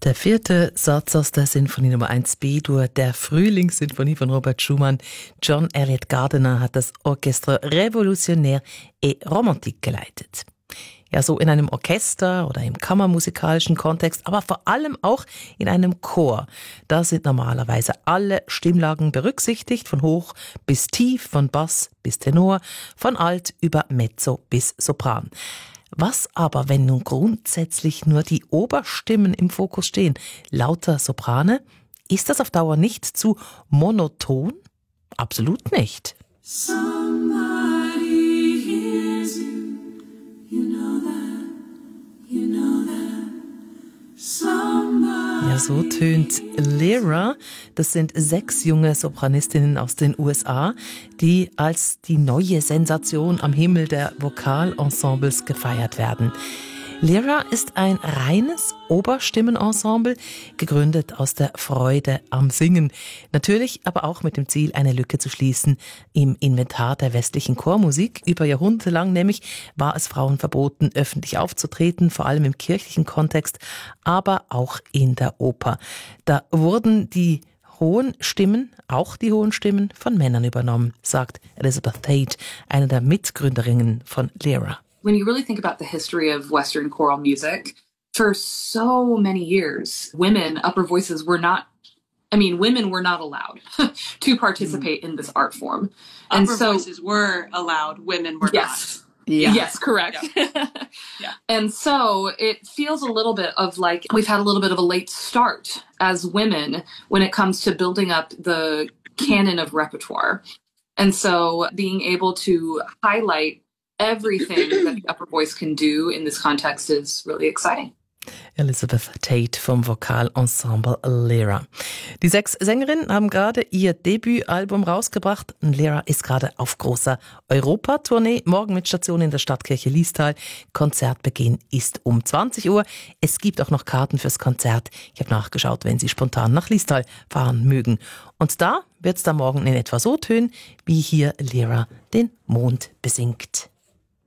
Der vierte Satz aus der Sinfonie Nummer 1 B-Dur, der Frühlingssinfonie von Robert Schumann. John Eliot Gardiner hat das Orchestre Révolutionnaire et Romantique geleitet. Ja, so in einem Orchester oder im kammermusikalischen Kontext, aber vor allem auch in einem Chor. Da sind normalerweise alle Stimmlagen berücksichtigt, von hoch bis tief, von Bass bis Tenor, von Alt über Mezzo bis Sopran. Was aber, wenn nun grundsätzlich nur die Oberstimmen im Fokus stehen? Lauter Soprane? Ist das auf Dauer nicht zu monoton? Absolut nicht. Ja, so tönt Lyra. Das sind 6 junge Sopranistinnen aus den USA, die als die neue Sensation am Himmel der Vokalensembles gefeiert werden. Lyra ist ein reines Oberstimmenensemble, gegründet aus der Freude am Singen. Natürlich aber auch mit dem Ziel, eine Lücke zu schließen im Inventar der westlichen Chormusik. Über Jahrhunderte lang nämlich war es Frauen verboten, öffentlich aufzutreten, vor allem im kirchlichen Kontext, aber auch in der Oper. Da wurden die hohen Stimmen, auch die hohen Stimmen, von Männern übernommen, sagt Elizabeth Tate, eine der Mitgründerinnen von Lyra. When you really think about the history of Western choral music, for so many years, women, upper voices women were not allowed to participate in this art form. And upper voices were allowed, women were not. Yeah. Yes, correct. Yeah. Yeah. And so it feels a little bit of like we've had a little bit of a late start as women when it comes to building up the canon of repertoire. And so being able to highlight everything that the upper voice can do in this context is really exciting. Elizabeth Tate vom Vokalensemble Lyra. Die 6 Sängerinnen haben gerade ihr Debütalbum rausgebracht. Lyra ist gerade auf großer Europatournee. Morgen mit Station in der Stadtkirche Liestal. Konzertbeginn ist um 20 Uhr. Es gibt auch noch Karten fürs Konzert. Ich habe nachgeschaut, wenn Sie spontan nach Liestal fahren mögen. Und da wird es dann morgen in etwa so tönen, wie hier Lyra den Mond besingt.